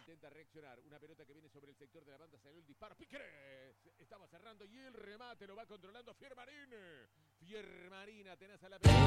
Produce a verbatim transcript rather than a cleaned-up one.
Intenta reaccionar, una pelota que viene sobre el sector de la banda, salió el disparo, Piquerés, estaba cerrando y el remate lo va controlando Fiermarín. Fiermarín, atenaz a la pelota.